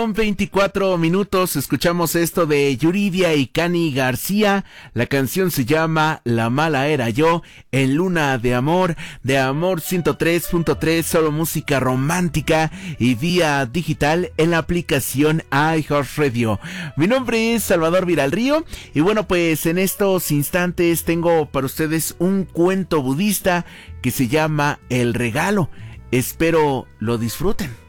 con 24 minutos. Escuchamos esto de Yuridia y Cani García. La canción se llama La Mala Era Yo, en Luna de Amor 103.3, solo música romántica y vía digital en la aplicación iHeartRadio. Mi nombre es Salvador Viralrío y bueno, pues en estos instantes tengo para ustedes un cuento budista que se llama El Regalo. Espero lo disfruten.